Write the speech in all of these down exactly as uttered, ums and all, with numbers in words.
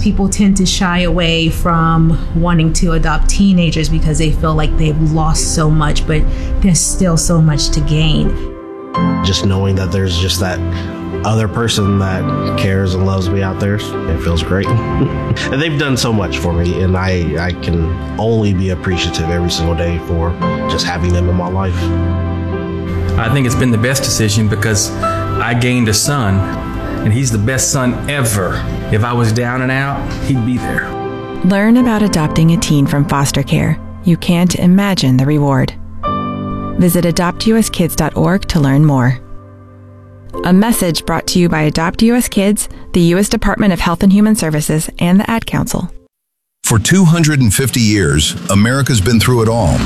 people tend to shy away from wanting to adopt teenagers because they feel like they've lost so much, but there's still so much to gain. Just knowing that there's just that other person that cares and loves me out there, it feels great. And they've done so much for me, and I, I can only be appreciative every single day for just having them in my life. I think it's been the best decision because I gained a son, and he's the best son ever. If I was down and out, he'd be there. Learn about adopting a teen from foster care. You can't imagine the reward. Visit adopt u s kids dot org to learn more. A message brought to you by Adopt U S Kids, the U S Department of Health and Human Services, and the Ad Council. For two hundred fifty years, America's been through it all.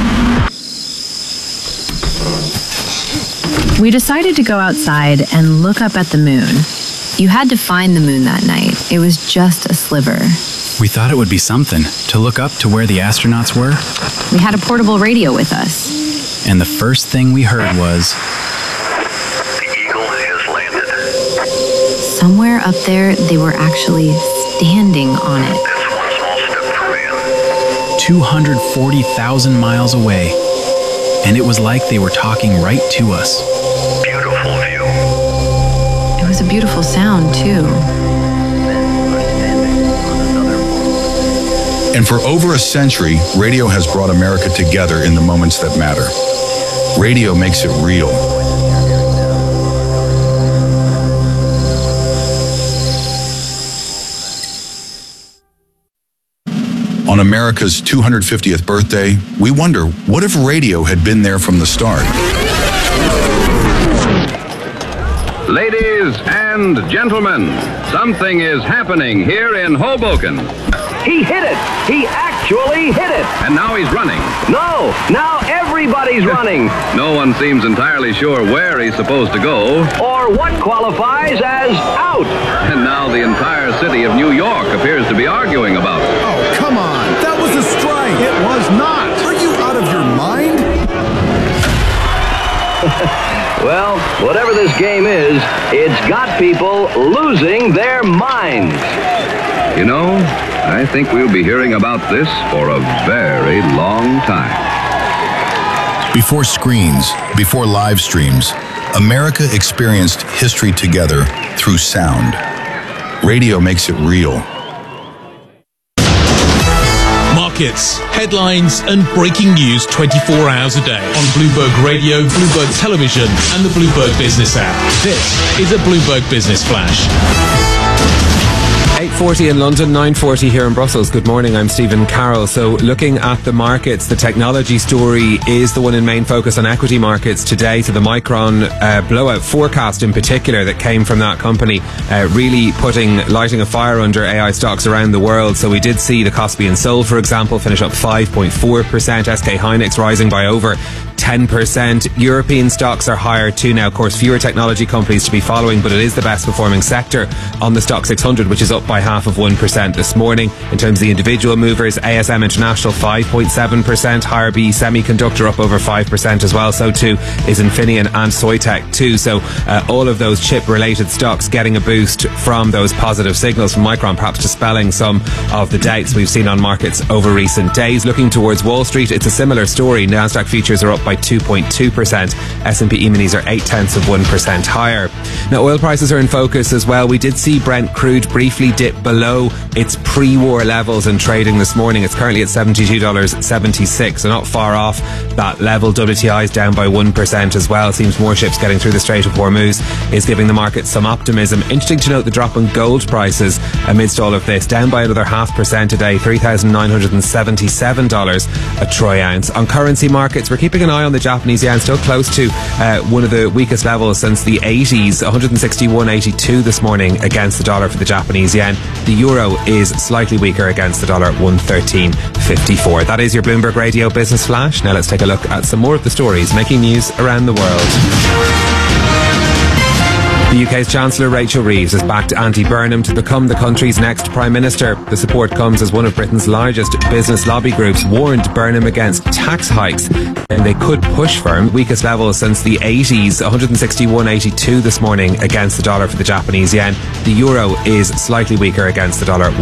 We decided to go outside and look up at the moon. You had to find the moon that night. It was just a sliver. We thought it would be something to look up to where the astronauts were. We had a portable radio with us. And the first thing we heard was... Somewhere up there, they were actually standing on it. two hundred forty thousand miles away. And it was like they were talking right to us. Beautiful view. It was a beautiful sound, too. And for over a century, radio has brought America together in the moments that matter. Radio makes it real. On America's two hundred fiftieth birthday, we wonder, what if radio had been there from the start? Ladies and gentlemen, something is happening here in Hoboken. He hit it! He actually hit it! And now he's running. No! Now everybody's running! No one seems entirely sure where he's supposed to go. Or what qualifies as out! And now the entire city of New York appears to be arguing about it. Oh, come on! That was a strike! It was not! Are you out of your mind? Well, whatever this game is, it's got people losing their minds. You know, I think we'll be hearing about this for a very long time. Before screens, before live streams, America experienced history together through sound. Radio makes it real. Markets, headlines, and breaking news twenty-four hours a day on Bloomberg Radio, Bloomberg Television, and the Bloomberg Business app. This is a Bloomberg Business Flash. eight forty in London, nine forty here in Brussels. Good morning, I'm Stephen Carroll. So looking at the markets, the technology story is the one in main focus on equity markets today. So the Micron uh, blowout forecast in particular that came from that company uh, really putting, lighting a fire under A I stocks around the world. So we did see the Caspian Sol, for example, finish up five point four percent, S K Hynix rising by over ten percent. European stocks are higher too now. Of course, fewer technology companies to be following, but it is the best performing sector on the Stock six hundred, which is up by half of one percent this morning. In terms of the individual movers, A S M International five point seven percent, higher. B Semiconductor up over five percent as well. So too is Infineon and Soitec too. So uh, all of those chip related stocks getting a boost from those positive signals from Micron, perhaps dispelling some of the doubts we've seen on markets over recent days. Looking towards Wall Street, it's a similar story. Nasdaq futures are up by two point two percent. S and P E-minis are eight tenths of one percent higher. Now oil prices are in focus as well. We did see Brent crude briefly dip below its pre-war levels in trading this morning. It's currently at seventy-two dollars and seventy-six cents, so not far off that level. W T I is down by one percent as well. It seems more ships getting through the Strait of Hormuz is giving the market some optimism. Interesting to note the drop in gold prices amidst all of this, down by another half percent today, three thousand nine hundred seventy-seven dollars a troy ounce. On currency markets, we're keeping an eye on the Japanese yen, still close to uh, one of the weakest levels since the eighties, one hundred sixty-one eighty-two this morning against the dollar for the Japanese yen. The euro is slightly weaker against the dollar, one thirteen fifty-four. That is your Bloomberg Radio Business Flash. Now let's take a look at some more of the stories making news around the world. The U K's Chancellor Rachel Reeves has backed Andy Burnham to become the country's next Prime Minister. The support comes as one of Britain's largest business lobby groups warned Burnham against tax hikes, and they could push for weakest levels since the eighties, one hundred sixty-one eighty-two this morning against the dollar for the Japanese yen. The euro is slightly weaker against the dollar,